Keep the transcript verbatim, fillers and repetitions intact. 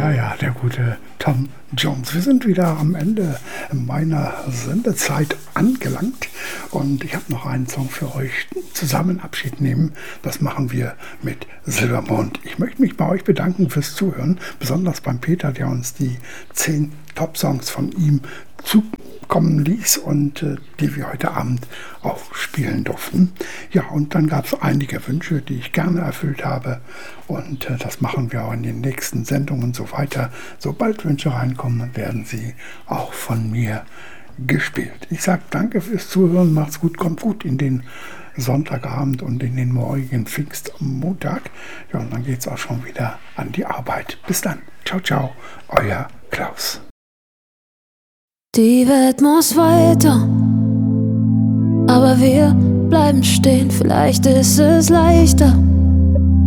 Ja, ja, der gute Tom Jones. Wir sind wieder am Ende meiner Sendezeit angelangt und ich habe noch einen Song für euch. Zusammen Abschied nehmen. Das machen wir mit Silbermond. Ich möchte mich bei euch bedanken fürs Zuhören, besonders beim Peter, der uns die zehn Top-Songs von ihm zukommen ließ und äh, die wir heute Abend auch spielen durften. Ja, und dann gab es einige Wünsche, die ich gerne erfüllt habe und äh, das machen wir auch in den nächsten Sendungen so weiter. Sobald Wünsche reinkommen, werden sie auch von mir gespielt. Ich sage danke fürs Zuhören, macht's gut, kommt gut in den Sonntagabend und in den morgigen Pfingstmontag. Ja, und dann geht's auch schon wieder an die Arbeit. Bis dann. Ciao, ciao, euer Klaus. Die Welt muss weiter, aber wir bleiben stehen. Vielleicht ist es leichter,